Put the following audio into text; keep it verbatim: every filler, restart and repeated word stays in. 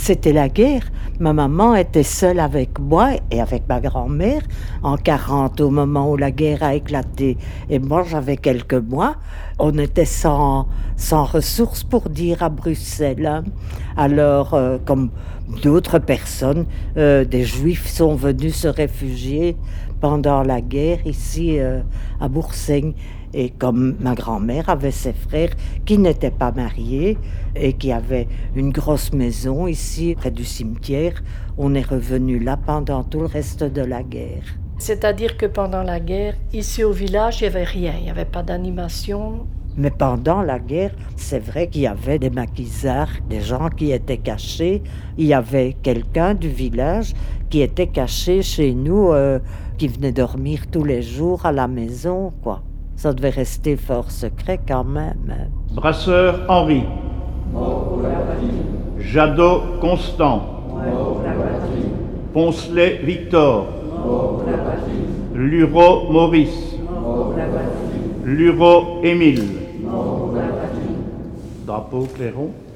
c'était la guerre. Ma maman était seule avec moi et avec ma grand-mère en quarante, au moment où la guerre a éclaté. Et moi, j'avais quelques mois. On était sans, sans ressources, pour dire, à Bruxelles. Hein. Alors, euh, comme d'autres personnes, euh, des Juifs sont venus se réfugier pendant la guerre ici euh, à Boursaigne. Et comme ma grand-mère avait ses frères qui n'étaient pas mariés et qui avaient une grosse maison ici près du cimetière, on est revenu là pendant tout le reste de la guerre. C'est-à-dire que pendant la guerre, ici au village, il n'y avait rien, il n'y avait pas d'animation. Mais pendant la guerre, c'est vrai qu'il y avait des maquisards, des gens qui étaient cachés. Il y avait quelqu'un du village qui était caché chez nous, euh, qui venait dormir tous les jours à la maison, quoi. Ça devait rester fort secret quand même. Brasseur Henri. Mort pour la patrie. Jadot Constant. Mort pour la patrie. Poncelet Victor. Mort pour la patrie. Luro Maurice. Mort pour la patrie. Luro Émile. Mort pour la patrie. Drapeau clairon.